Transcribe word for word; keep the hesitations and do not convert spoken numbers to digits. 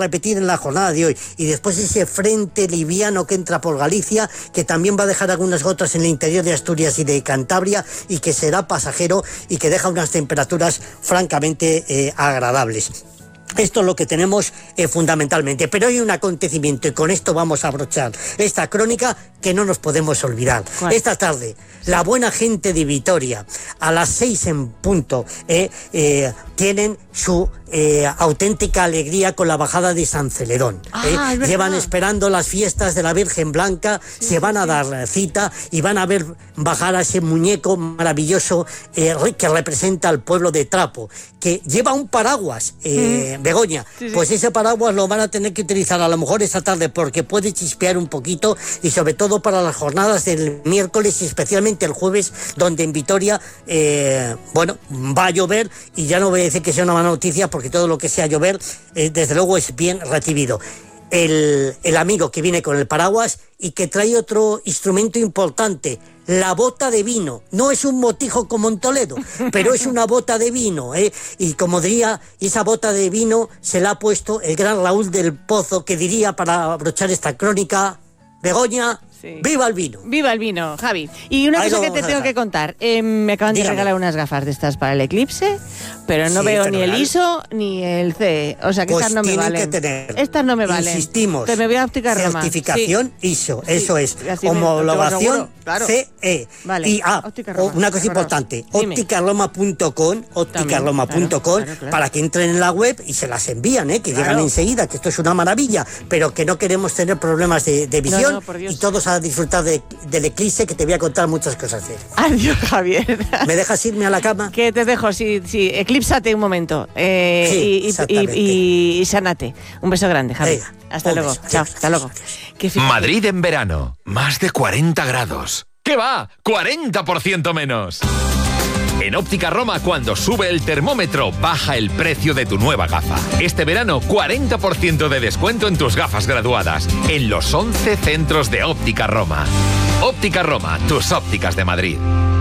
repetir en la jornada de hoy. Y después ese frente liviano que entra por Galicia, que también va a dejar algunas gotas en el interior de Asturias y de Cantabria, y que será pasajero y que deja unas temperaturas francamente eh, agradables. Esto es lo que tenemos eh, fundamentalmente, pero hay un acontecimiento y con esto vamos a abrochar esta crónica que no nos podemos olvidar. ¿Cuál? Esta tarde, la buena gente de Vitoria, a las seis en punto, eh, eh, tienen su eh, auténtica alegría con la bajada de San Celedón. Ah, eh. Llevan esperando las fiestas de la Virgen Blanca, sí, se van a dar cita y van a ver bajar a ese muñeco maravilloso eh, que representa al pueblo de Trapo, que lleva un paraguas, eh, mm. Begoña, sí, sí. Pues ese paraguas lo van a tener que utilizar a lo mejor esta tarde porque puede chispear un poquito, y sobre todo para las jornadas del miércoles y especialmente el jueves, donde en Vitoria, eh, bueno, va a llover, y ya no voy a decir que sea una mala noticia porque todo lo que sea llover, eh, desde luego es bien recibido. El, el amigo que viene con el paraguas y que trae otro instrumento importante, la bota de vino. No es un motijo como en Toledo, pero es una bota de vino, ¿eh? Y como diría, esa bota de vino se la ha puesto el gran Raúl del Pozo, que diría, para abrochar esta crónica, Begoña, sí. ¡Viva el vino! ¡Viva el vino, Javi! Y una Ahí cosa que te tengo que contar. Eh, me acaban Dígame. de regalar unas gafas de estas para el eclipse, pero no sí, veo ni el I S O ni el C E. O sea que pues estas no me valen. Que tener, estas no me valen. Insistimos. Que me voy a Óptica Roma. Certificación sí. I S O. Eso sí. es. Homologación claro. C E. Vale. Y ah, una cosa importante. óptica roma punto com óptica roma punto com claro, claro. Para que entren en la web y se las envían, ¿eh? Que claro. llegan enseguida, que esto es una maravilla, pero que no queremos tener problemas de, de visión no, no, y todos a disfrutar de, del eclipse, que te voy a contar muchas cosas de él. Adiós, Javier. ¿Me dejas irme a la cama? Que te dejo, sí, sí. Eclípsate un momento. Eh, sí, y, y, y, y sanate. Un beso grande, Javier. Venga, hasta luego. Beso. Chao, hasta luego. Madrid en verano. Más de cuarenta grados. ¿Qué va? cuarenta por ciento menos. En Óptica Roma, cuando sube el termómetro, baja el precio de tu nueva gafa. Este verano, cuarenta por ciento de descuento en tus gafas graduadas, en los once centros de Óptica Roma. Óptica Roma, tus ópticas de Madrid.